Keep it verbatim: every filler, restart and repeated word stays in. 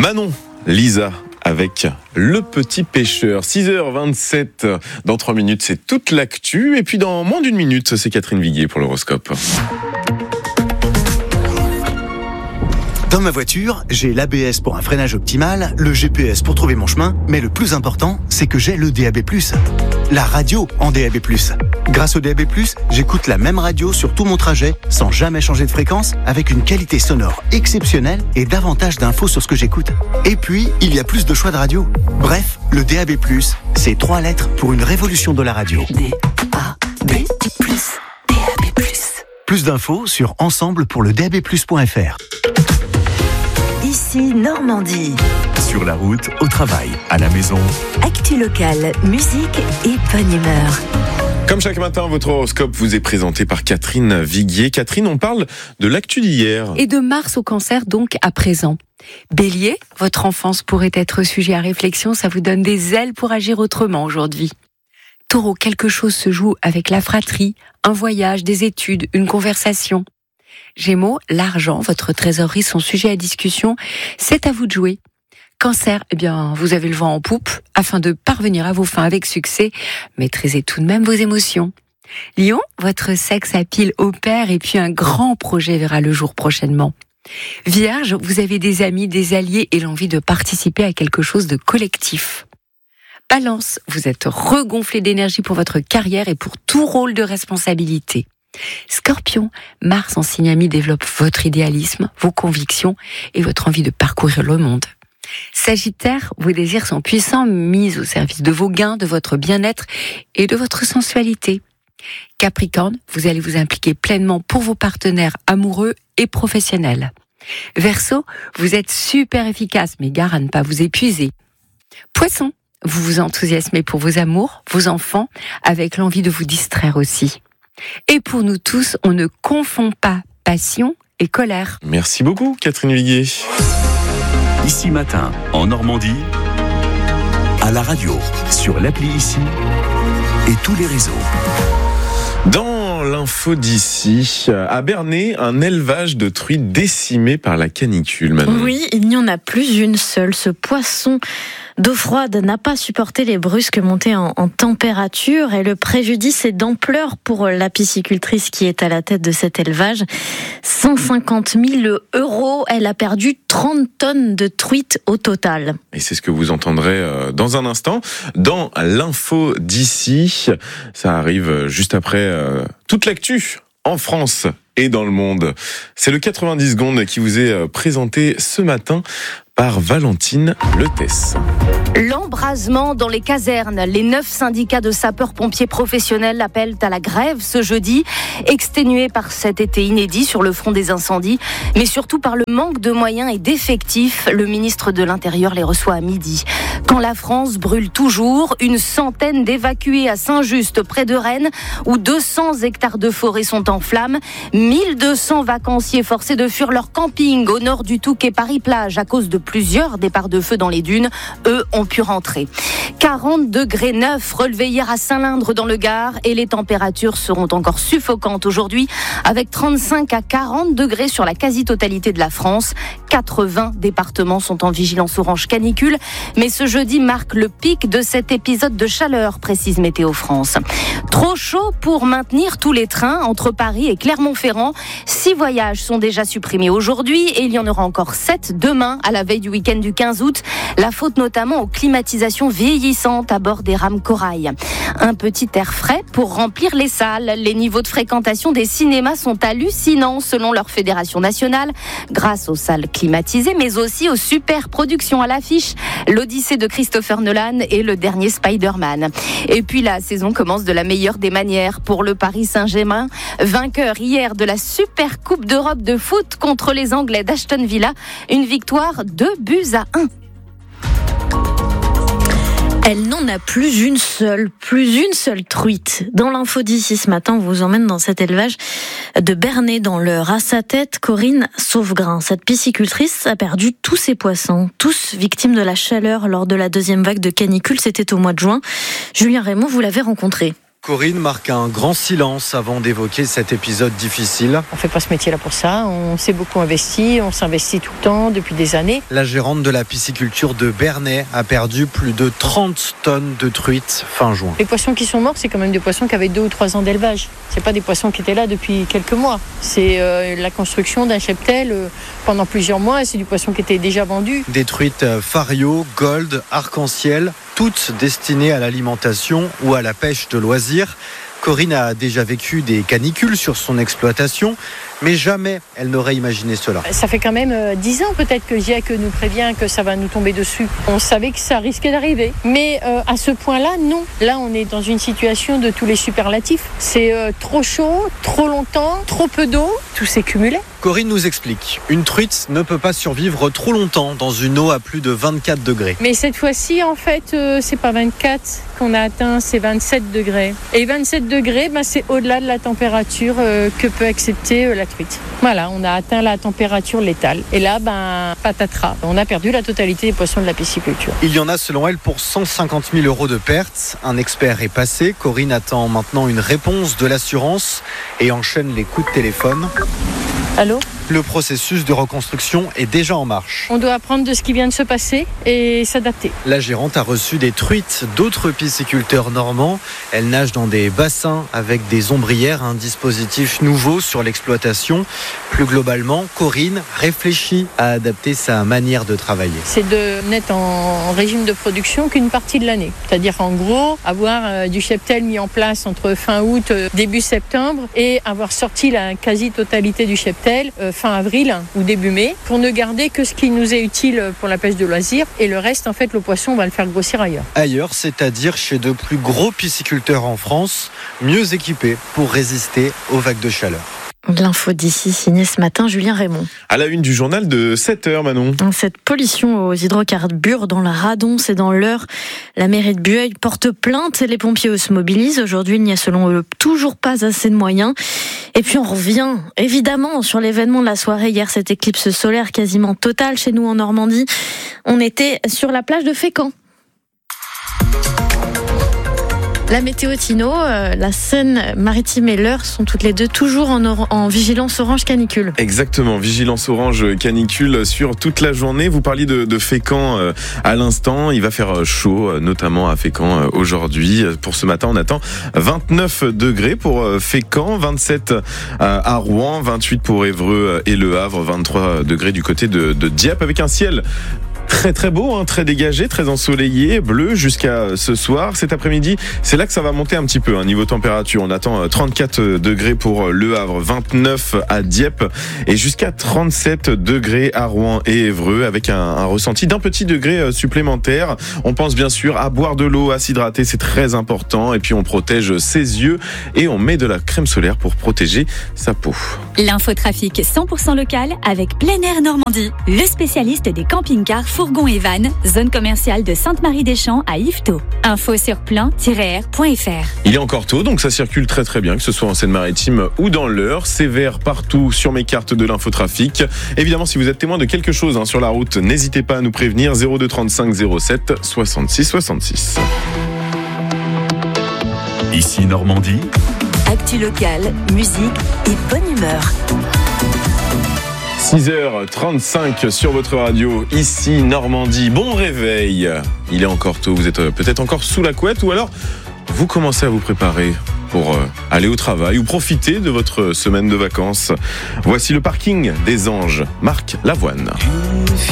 Manon, Lisa avec Le Petit Pêcheur. six heures vingt-sept, dans trois minutes, c'est toute l'actu. Et puis dans moins d'une minute, c'est Catherine Viguier pour l'horoscope. Dans ma voiture, j'ai l'A B S pour un freinage optimal, le G P S pour trouver mon chemin, mais le plus important, c'est que j'ai le D A B plus. La radio en D A B plus. Grâce au D A B plus, j'écoute la même radio sur tout mon trajet, sans jamais changer de fréquence, avec une qualité sonore exceptionnelle et davantage d'infos sur ce que j'écoute. Et puis, il y a plus de choix de radio. Bref, le D A B plus, c'est trois lettres pour une révolution de la radio. D A B plus, D A B plus. Plus d'infos sur ensemble pour le d a b plus point f r. Ici Normandie. Sur la route, au travail, à la maison. Actu locale, musique et bonne humeur. Comme chaque matin, votre horoscope vous est présenté par Catherine Viguier. Catherine, on parle de l'actu d'hier. Et de Mars au cancer, donc à présent. Bélier, votre enfance pourrait être sujet à réflexion, ça vous donne des ailes pour agir autrement aujourd'hui. Taureau, quelque chose se joue avec la fratrie, un voyage, des études, une conversation. Gémeaux, l'argent, votre trésorerie sont sujets à discussion, c'est à vous de jouer. Cancer, eh bien, vous avez le vent en poupe. Afin de parvenir à vos fins avec succès, maîtrisez tout de même vos émotions. Lion, votre sexe à pile opère et puis un grand projet verra le jour prochainement. Vierge, vous avez des amis, des alliés et l'envie de participer à quelque chose de collectif. Balance, vous êtes regonflé d'énergie pour votre carrière et pour tout rôle de responsabilité. Scorpion, Mars en signe ami développe votre idéalisme, vos convictions et votre envie de parcourir le monde. Sagittaire, vos désirs sont puissants, mis au service de vos gains, de votre bien-être et de votre sensualité. Capricorne, vous allez vous impliquer pleinement pour vos partenaires amoureux et professionnels. Verseau, vous êtes super efficace, mais gare à ne pas vous épuiser. Poisson, vous vous enthousiasmez pour vos amours, vos enfants, avec l'envie de vous distraire aussi. Et pour nous tous, on ne confond pas passion et colère. Merci beaucoup, Catherine Viguier. Ici Matin, en Normandie, à la radio, sur l'appli Ici et tous les réseaux. Dans l'info d'ici, à Bernay, un élevage de truies décimé par la canicule. Manon. Oui, il n'y en a plus une seule. Ce poisson d'eau froide n'a pas supporté les brusques montées en, en température et le préjudice est d'ampleur pour la piscicultrice qui est à la tête de cet élevage. cent cinquante mille euros, elle a perdu trente tonnes de truites au total. Et c'est ce que vous entendrez dans un instant. Dans l'info d'ici, ça arrive juste après euh, toute l'actu en France et dans le monde. C'est le quatre-vingt-dix secondes qui vous est présenté ce matin par Valentine Letès. L'embrasement dans les casernes. Les neuf syndicats de sapeurs-pompiers professionnels appellent à la grève ce jeudi, exténués par cet été inédit sur le front des incendies, mais surtout par le manque de moyens et d'effectifs. Le ministre de l'Intérieur les reçoit à midi. Quand la France brûle toujours, une centaine d'évacués à Saint-Just, près de Rennes, où deux cents hectares de forêt sont en flammes, mille deux cents vacanciers forcés de fuir leur camping au nord du Touquet Paris-Plage à cause de plusieurs départs de feu dans les dunes, eux ont pu rentrer. quarante degrés neuf relevés hier à Saint-Lindre dans le Gard et les températures seront encore suffocantes aujourd'hui avec trente-cinq à quarante degrés sur la quasi-totalité de la France. quatre-vingts départements sont en vigilance orange canicule, mais ce jeudi marque le pic de cet épisode de chaleur, précise Météo France. Trop chaud pour maintenir tous les trains entre Paris et Clermont-Ferrand. Six voyages sont déjà supprimés aujourd'hui et il y en aura encore sept demain à la veille du week-end du quinze août. La faute notamment aux climatisations vieillissantes à bord des rames Corail. Un petit air frais pour remplir les salles. Les niveaux de fréquentation des cinémas sont hallucinants selon leur fédération nationale, grâce aux salles climatisées, mais aussi aux super productions à l'affiche. L'Odyssée de Christopher Nolan et le dernier Spider-Man. Et puis la saison commence de la meilleure des manières pour le Paris Saint-Germain, vainqueur hier de la Super Coupe d'Europe de foot contre les Anglais d'Aston Villa. Une victoire deux buts à un. Elle n'en a plus une seule, plus une seule truite. Dans l'info d'ici ce matin, on vous emmène dans cet élevage de Bernay dans l'Eure. À sa tête, Corinne Sauvegrain. Cette piscicultrice a perdu tous ses poissons, tous victimes de la chaleur lors de la deuxième vague de canicule. C'était au mois de juin. Julien Raymond, vous l'avez rencontré. Corinne marque un grand silence avant d'évoquer cet épisode difficile. On ne fait pas ce métier-là pour ça, on s'est beaucoup investi, on s'investit tout le temps depuis des années. La gérante de la pisciculture de Bernay a perdu plus de trente tonnes de truites fin juin. Les poissons qui sont morts, c'est quand même des poissons qui avaient deux ou trois ans d'élevage. C'est pas des poissons qui étaient là depuis quelques mois. C'est euh, la construction d'un cheptel euh, pendant plusieurs mois et c'est du poisson qui était déjà vendu. Des truites Fario, Gold, Arc-en-Ciel, toutes destinées à l'alimentation ou à la pêche de loisirs. Corinne a déjà vécu des canicules sur son exploitation, mais jamais elle n'aurait imaginé cela. Ça fait quand même dix ans peut-être que G I E C nous prévient que ça va nous tomber dessus. On savait que ça risquait d'arriver. Mais euh, à ce point-là, non. Là, on est dans une situation de tous les superlatifs. C'est euh, trop chaud, trop longtemps, trop peu d'eau, tout s'est cumulé. Corinne nous explique. Une truite ne peut pas survivre trop longtemps dans une eau à plus de vingt-quatre degrés. Mais cette fois-ci, en fait, euh, c'est pas vingt-quatre qu'on a atteint, c'est vingt-sept degrés. Et vingt-sept degrés, ben, c'est au-delà de la température euh, que peut accepter euh, la truite. Voilà, on a atteint la température létale. Et là, ben, patatras. On a perdu la totalité des poissons de la pisciculture. Il y en a, selon elle, pour cent cinquante mille euros de pertes. Un expert est passé. Corinne attend maintenant une réponse de l'assurance et enchaîne les coups de téléphone. Allô ? Le processus de reconstruction est déjà en marche. On doit apprendre de ce qui vient de se passer et s'adapter. La gérante a reçu des truites d'autres pisciculteurs normands. Elle nage dans des bassins avec des ombrières, un dispositif nouveau sur l'exploitation. Plus globalement, Corinne réfléchit à adapter sa manière de travailler. C'est de n'être en régime de production qu'une partie de l'année. C'est-à-dire en gros, avoir du cheptel mis en place entre fin août, début septembre et avoir sorti la quasi-totalité du cheptel fin avril ou début mai, pour ne garder que ce qui nous est utile pour la pêche de loisirs et le reste, en fait, le poisson, on va le faire grossir ailleurs. Ailleurs, c'est-à-dire chez de plus gros pisciculteurs en France, mieux équipés pour résister aux vagues de chaleur. L'info d'ici, signé ce matin, Julien Raymond. À la une du journal de sept heures, Manon. Cette pollution aux hydrocarbures dans la Radon, c'est dans l'Eure. La mairie de Bueil porte plainte et les pompiers se mobilisent. Aujourd'hui, il n'y a selon eux toujours pas assez de moyens. Et puis on revient évidemment sur l'événement de la soirée hier, cette éclipse solaire quasiment totale chez nous en Normandie. On était sur la plage de Fécamp. La météo Tino, euh, la Seine-Maritime et l'Eure sont toutes les deux toujours en, or- en vigilance orange canicule. Exactement, vigilance orange canicule sur toute la journée. Vous parliez de, de Fécamp euh, à l'instant. Il va faire chaud, euh, notamment à Fécamp euh, aujourd'hui. Pour ce matin, on attend vingt-neuf degrés pour euh, Fécamp, vingt-sept euh, à Rouen, vingt-huit pour Évreux et Le Havre, vingt-trois degrés du côté de, de Dieppe, avec un ciel très très beau, hein, très dégagé, très ensoleillé, bleu jusqu'à ce soir. Cet après-midi, c'est là que ça va monter un petit peu, hein, niveau température. On attend trente-quatre degrés pour Le Havre, vingt-neuf à Dieppe et jusqu'à trente-sept degrés à Rouen et Évreux, avec un, un ressenti d'un petit degré supplémentaire. On pense bien sûr à boire de l'eau, à s'hydrater, c'est très important. Et puis on protège ses yeux et on met de la crème solaire pour protéger sa peau. L'infotrafic cent pour cent local avec Plein Air Normandie, le spécialiste des camping-cars fourgons et vannes, zone commerciale de Sainte-Marie-des-Champs à Yvetot. Info sur plein tiret r point f r. Il est encore tôt, donc ça circule très très bien, que ce soit en Seine-Maritime ou dans l'Eure. C'est vert partout sur mes cartes de l'infotrafic. Évidemment, si vous êtes témoin de quelque chose hein, sur la route, n'hésitez pas à nous prévenir. zéro deux trente-cinq zéro sept soixante-six soixante-six. Ici Normandie. Actu locale, musique et bonne humeur. six heures trente-cinq sur votre radio, ici Normandie. Bon réveil. Il est encore tôt, vous êtes peut-être encore sous la couette ou alors vous commencez à vous préparer pour aller au travail ou profiter de votre semaine de vacances. Voici le parking des Anges, Marc Lavoine.